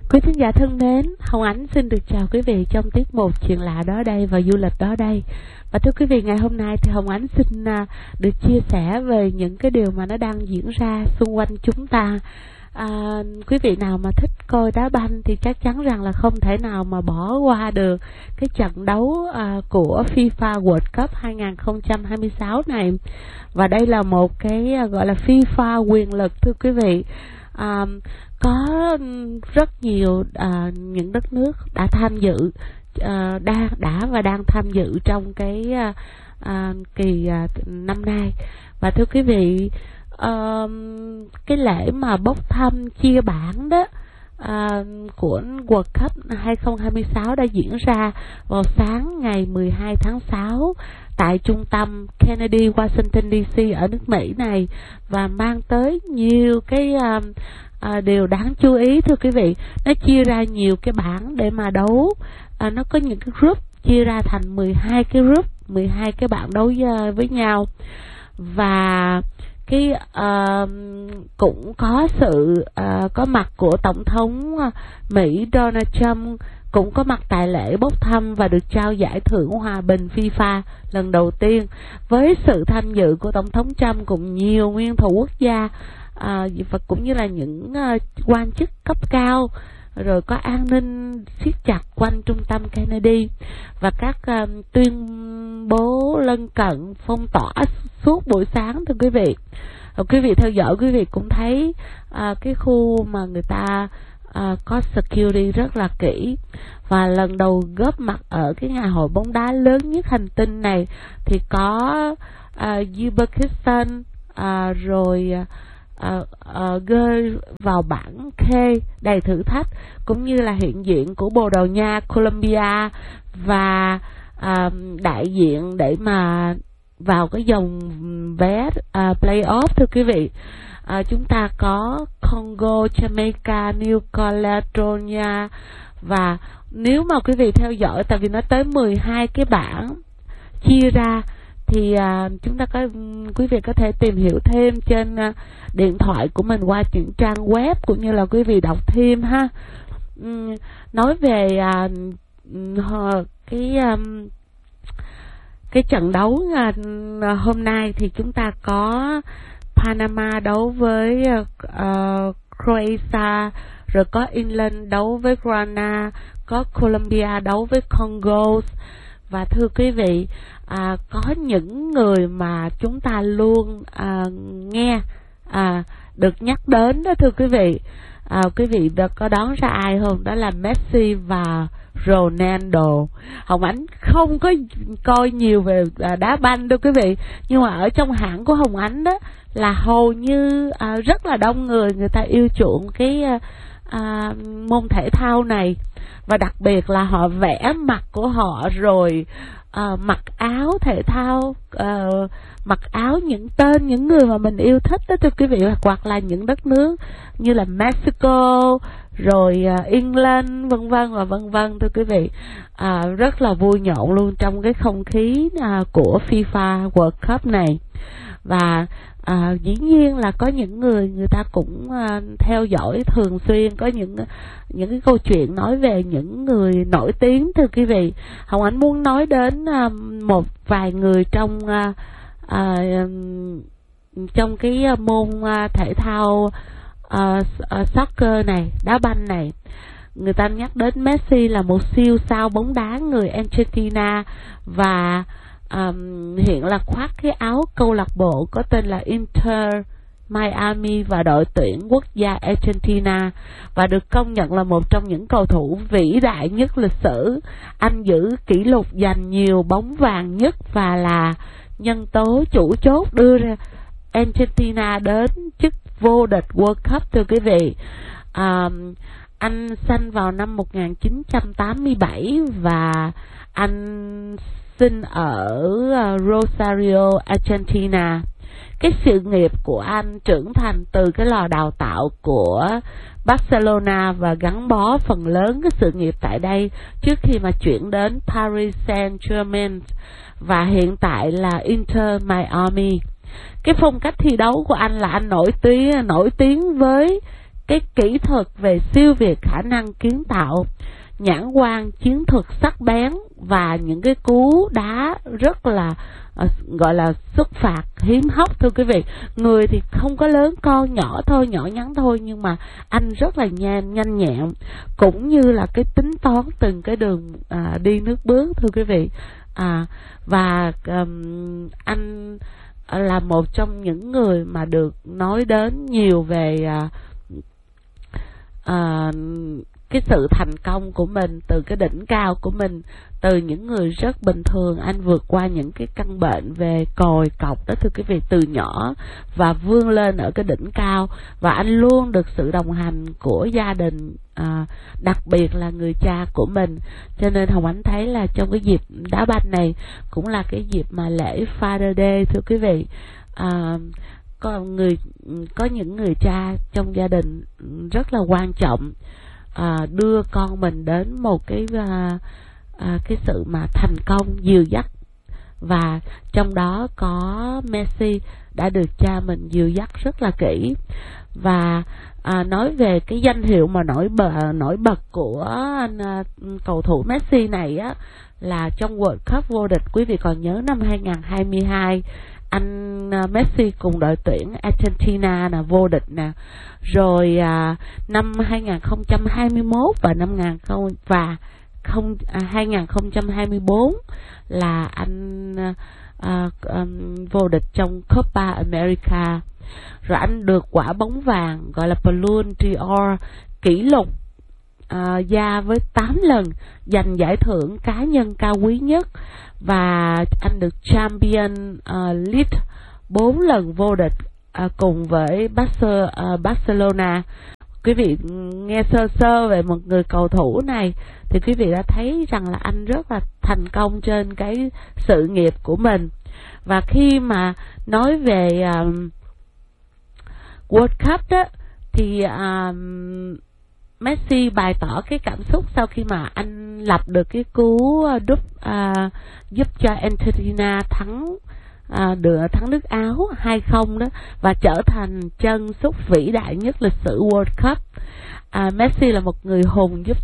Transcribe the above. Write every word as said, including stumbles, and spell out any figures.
Quý thính giả thân mến, Hồng Ánh xin được chào quý vị trong tiết mục Chuyện lạ đó đây và du lịch đó đây. Và thưa quý vị, ngày hôm nay thì Hồng Ánh xin uh, được chia sẻ về những cái điều mà nó đang diễn ra xung quanh chúng ta. À, quý vị nào mà thích coi đá banh thì chắc chắn rằng là không thể nào mà bỏ qua được cái trận đấu à, của FIFA World Cup hai không hai sáu này. Và đây là một cái à, gọi là FIFA quyền lực thưa quý vị. À, có rất nhiều à, những đất nước đã tham dự, à, đã, đã và đang tham dự trong cái à, à, kỳ à, năm nay. Và thưa quý vị, Uh, cái lễ mà bốc thăm chia bảng đó uh, của World Cup hai không hai sáu đã diễn ra vào sáng ngày mười hai tháng sáu tại trung tâm Kennedy, Washington đê xê ở nước Mỹ này, và mang tới nhiều cái uh, uh, điều đáng chú ý thưa quý vị. Nó chia ra nhiều cái bảng để mà đấu, uh, nó có những cái group chia ra thành mười hai cái group, mười hai cái bảng đấu với nhau. Và cái uh, cũng có sự uh, có mặt của Tổng thống Mỹ Donald Trump, cũng có mặt tại lễ bốc thăm và được trao giải thưởng hòa bình FIFA lần đầu tiên, với sự tham dự của Tổng thống Trump cùng nhiều nguyên thủ quốc gia uh, và cũng như là những uh, quan chức cấp cao, rồi có an ninh siết chặt quanh trung tâm Kennedy, và các uh, tuyên bố lân cận phong tỏa suốt buổi sáng thưa quý vị. Và quý vị theo dõi, quý vị cũng thấy uh, cái khu mà người ta uh, có security rất là kỹ. Và lần đầu góp mặt ở cái ngày hội bóng đá lớn nhất hành tinh này thì có uh, Uzbekistan, uh, rồi uh, Uh, uh, gơi vào bảng K đầy thử thách, cũng như là hiện diện của Bồ Đào Nha, Colombia và uh, đại diện để mà vào cái dòng vé uh, playoff thưa quý vị. Uh, chúng ta có Congo, Jamaica, New Caledonia, và nếu mà quý vị theo dõi, tại vì nó tới mười hai cái bảng chia ra, thì uh, chúng ta có quý vị có thể tìm hiểu thêm trên uh, điện thoại của mình qua những trang web, cũng như là quý vị đọc thêm ha. Um, nói về uh, cái um, cái trận đấu uh, hôm nay thì chúng ta có Panama đấu với uh, uh, Croatia, rồi có England đấu với Ghana, có Colombia đấu với Congo. Và thưa quý vị, à, có những người mà chúng ta luôn à, nghe à, được nhắc đến đó thưa quý vị. À, quý vị đã có đoán ra ai không? Đó là Messi và Ronaldo. Hồng Ánh không có coi nhiều về à, đá banh đâu quý vị, nhưng mà ở trong hãng của Hồng Ánh đó là hầu như à, rất là đông người người ta yêu chuộng cái à, à, môn thể thao này. Và đặc biệt là họ vẽ mặt của họ, rồi uh, mặc áo thể thao, uh, mặc áo những tên những người mà mình yêu thích đó thưa quý vị, hoặc là những đất nước như là Mexico, rồi uh, England, vân vân và vân vân thưa quý vị. Uh, rất là vui nhộn luôn trong cái không khí uh, của FIFA World Cup này. Và à, dĩ nhiên là có những người người ta cũng à, theo dõi thường xuyên, có những những cái câu chuyện nói về những người nổi tiếng thưa quý vị. Hồng Ánh muốn nói đến à, một vài người trong à, à, trong cái môn à, thể thao à, à, soccer này, đá banh này. Người ta nhắc đến Messi là một siêu sao bóng đá người Argentina, và Um, hiện là khoác cái áo câu lạc bộ có tên là Inter Miami và đội tuyển quốc gia Argentina, và được công nhận là một trong những cầu thủ vĩ đại nhất lịch sử. Anh giữ kỷ lục giành nhiều bóng vàng nhất và là nhân tố chủ chốt đưa ra Argentina đến chức vô địch World Cup thưa quý vị. Um, anh sinh vào năm một nghìn chín trăm tám mươi bảy và anh sinh ở Rosario, Argentina. Cái sự nghiệp của anh trưởng thành từ cái lò đào tạo của Barcelona và gắn bó phần lớn cái sự nghiệp tại đây trước khi mà chuyển đến Paris Saint-Germain và hiện tại là Inter Miami. Cái phong cách thi đấu của anh là anh nổi tiếng nổi tiếng với cái kỹ thuật về siêu việt, khả năng kiến tạo, nhãn quan, chiến thuật sắc bén và những cái cú đá rất là uh, gọi là xuất phạt hiếm hóc. Thưa quý vị, người thì không có lớn, con nhỏ thôi, nhỏ nhắn thôi, nhưng mà anh rất là nhanh nhanh nhẹn, cũng như là cái tính toán từng cái đường uh, đi nước bước. Thưa quý vị, à, và um, anh là một trong những người mà được nói đến nhiều về uh, uh, cái sự thành công của mình, từ cái đỉnh cao của mình, từ những người rất bình thường, anh vượt qua những cái căn bệnh về còi cọc đó thưa quý vị, từ nhỏ và vươn lên ở cái đỉnh cao. Và anh luôn được sự đồng hành của gia đình, à, đặc biệt là người cha của mình. Cho nên Hồng Ánh thấy là trong cái dịp đá banh này cũng là cái dịp mà lễ Father Day thưa quý vị. à, có người có những người cha trong gia đình rất là quan trọng, À, đưa con mình đến một cái à, à, cái sự mà thành công dìu dắt, và trong đó có Messi đã được cha mình dìu dắt rất là kỹ. Và à, nói về cái danh hiệu mà nổi bật nổi bật của anh à, cầu thủ Messi này á, là trong World Cup vô địch, quý vị còn nhớ năm hai không hai hai anh Messi cùng đội tuyển Argentina là vô địch nè, rồi à, năm hai không hai mốt và năm và không à, hai không hai tư là anh à, um, vô địch trong Copa America. Rồi anh được quả bóng vàng gọi là Ballon d'Or, kỷ lục à, gia với tám lần giành giải thưởng cá nhân cao quý nhất. Và anh được Champion uh, League bốn lần vô địch uh, cùng với Barce, uh, Barcelona. Quý vị nghe sơ sơ về một người cầu thủ này thì quý vị đã thấy rằng là anh rất là thành công trên cái sự nghiệp của mình. Và khi mà nói về um, World Cup đó, thì um, Messi bày tỏ cái cảm xúc sau khi mà anh lập được cái cú đúp uh, giúp cho Argentina thắng uh, được thắng nước Áo hai không đó, và trở thành chân sút vĩ đại nhất lịch sử World Cup. Uh, Messi là một người hùng giúp